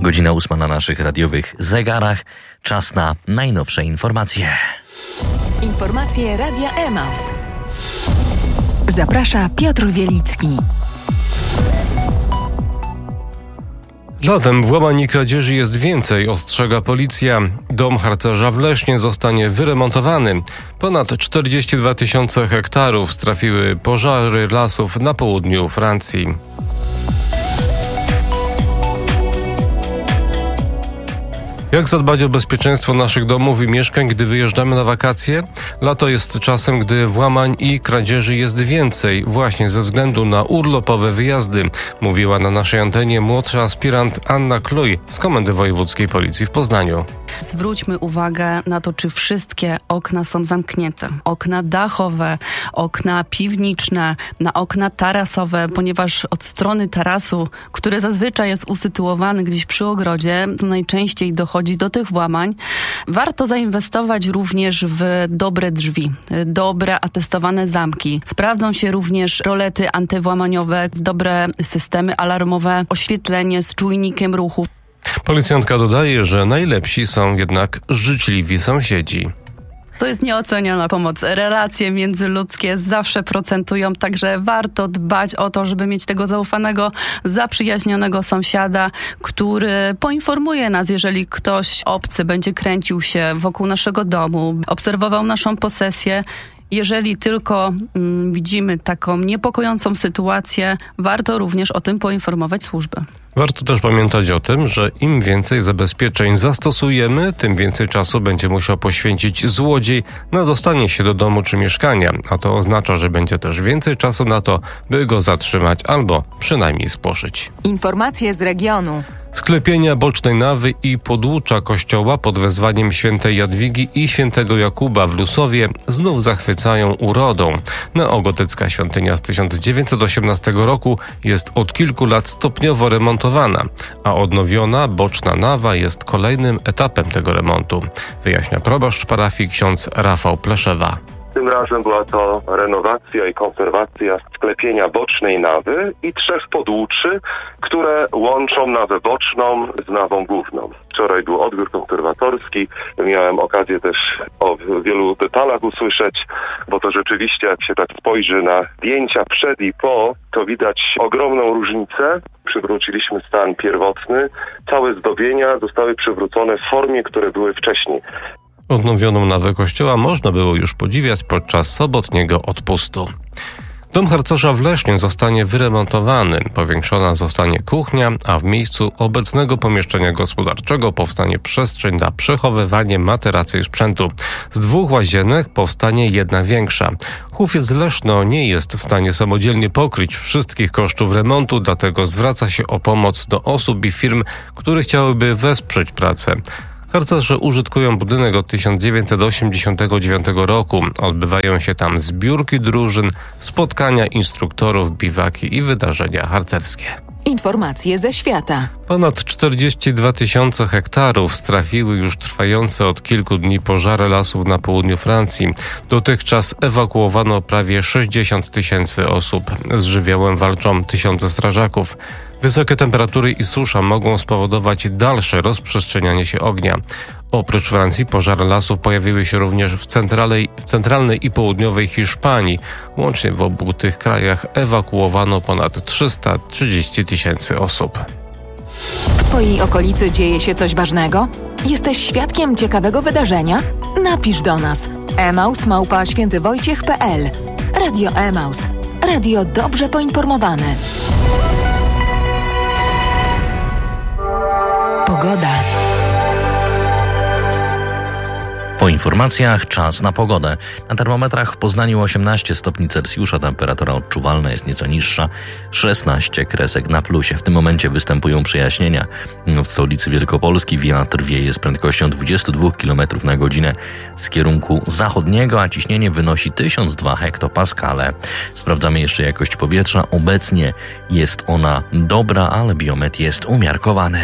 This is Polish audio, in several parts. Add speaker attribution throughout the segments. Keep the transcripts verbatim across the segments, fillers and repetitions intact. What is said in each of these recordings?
Speaker 1: Godzina ósma na naszych radiowych zegarach. Czas na najnowsze informacje.
Speaker 2: Informacje Radia Emaus. Zaprasza Piotr Wielicki.
Speaker 3: Latem włamań i kradzieży jest więcej, ostrzega policja. Dom harcerza w Lesznie zostanie wyremontowany. Ponad czterdzieści dwa tysiące hektarów strafiły pożary lasów na południu Francji. Jak zadbać o bezpieczeństwo naszych domów i mieszkań, gdy wyjeżdżamy na wakacje? Lato jest czasem, gdy włamań i kradzieży jest więcej, właśnie ze względu na urlopowe wyjazdy, mówiła na naszej antenie młodsza aspirant Anna Kluj z Komendy Wojewódzkiej Policji w Poznaniu.
Speaker 4: Zwróćmy uwagę na to, czy wszystkie okna są zamknięte. Okna dachowe, okna piwniczne, na okna tarasowe, ponieważ od strony tarasu, który zazwyczaj jest usytuowany gdzieś przy ogrodzie, najczęściej dochodzi do tych włamań. Warto zainwestować również w dobre drzwi, dobre atestowane zamki. Sprawdzą się również rolety antywłamaniowe, dobre systemy alarmowe, oświetlenie z czujnikiem ruchu.
Speaker 3: Policjantka dodaje, że najlepsi są jednak życzliwi sąsiedzi.
Speaker 4: To jest nieoceniona pomoc. Relacje międzyludzkie zawsze procentują, także warto dbać o to, żeby mieć tego zaufanego, zaprzyjaźnionego sąsiada, który poinformuje nas, jeżeli ktoś obcy będzie kręcił się wokół naszego domu, obserwował naszą posesję. Jeżeli tylko mm, widzimy taką niepokojącą sytuację, warto również o tym poinformować służby.
Speaker 3: Warto też pamiętać o tym, że im więcej zabezpieczeń zastosujemy, tym więcej czasu będzie musiał poświęcić złodziej na dostanie się do domu czy mieszkania, a to oznacza, że będzie też więcej czasu na to, by go zatrzymać albo przynajmniej spłoszyć.
Speaker 2: Informacje z regionu.
Speaker 3: Sklepienia bocznej nawy i podłucza kościoła pod wezwaniem świętej Jadwigi i świętego Jakuba w Lusowie znów zachwycają urodą. Neogotycka świątynia z tysiąc dziewięćset osiemnastego roku jest od kilku lat stopniowo remontowana, a odnowiona boczna nawa jest kolejnym etapem tego remontu, wyjaśnia proboszcz parafii ksiądz Rafał Pleszewa.
Speaker 5: Tym razem była to renowacja i konserwacja sklepienia bocznej nawy i trzech podłuczy, które łączą nawę boczną z nawą główną. Wczoraj był odbiór konserwatorski. Miałem okazję też o wielu detalach usłyszeć, bo to rzeczywiście, jak się tak spojrzy na zdjęcia przed i po, to widać ogromną różnicę. Przywróciliśmy stan pierwotny. Całe zdobienia zostały przywrócone w formie, które były wcześniej.
Speaker 3: Odnowioną nawę kościoła można było już podziwiać podczas sobotniego odpustu. Dom harcerza w Lesznie zostanie wyremontowany. Powiększona zostanie kuchnia, a w miejscu obecnego pomieszczenia gospodarczego powstanie przestrzeń na przechowywanie materacy i sprzętu. Z dwóch łazienek powstanie jedna większa. Hufiec Leszno nie jest w stanie samodzielnie pokryć wszystkich kosztów remontu, dlatego zwraca się o pomoc do osób i firm, które chciałyby wesprzeć pracę. Harcerze użytkują budynek od tysiąc dziewięćset osiemdziesiątego dziewiątego roku. Odbywają się tam zbiórki drużyn, spotkania instruktorów, biwaki i wydarzenia harcerskie.
Speaker 2: Informacje ze świata.
Speaker 3: Ponad czterdzieści dwa tysiące hektarów strafiły już trwające od kilku dni pożary lasów na południu Francji. Dotychczas ewakuowano prawie sześćdziesiąt tysięcy osób. Z żywiołem walczą tysiące strażaków. Wysokie temperatury i susza mogą spowodować dalsze rozprzestrzenianie się ognia. Oprócz Francji pożary lasów pojawiły się również w centralnej, centralnej i południowej Hiszpanii. Łącznie w obu tych krajach ewakuowano ponad trzysta trzydzieści tysięcy osób.
Speaker 2: W Twojej okolicy dzieje się coś ważnego? Jesteś świadkiem ciekawego wydarzenia? Napisz do nas. emaus małpa świętywojciech kropka pe el. Radio Emaus. Radio dobrze poinformowane. Pogoda.
Speaker 1: Po informacjach czas na pogodę. Na termometrach w Poznaniu osiemnaście stopni Celsjusza, temperatura odczuwalna jest nieco niższa, szesnaście kresek na plusie. W tym momencie występują przejaśnienia. W stolicy Wielkopolski wiatr wieje z prędkością dwadzieścia dwa kilometrów na godzinę z kierunku zachodniego, a ciśnienie wynosi tysiąc dwa hektopaskale. Sprawdzamy jeszcze jakość powietrza. Obecnie jest ona dobra, ale biometr jest umiarkowany.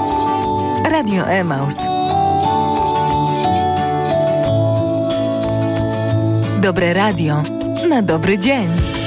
Speaker 2: Radio Emaus. Dobre radio na dobry dzień.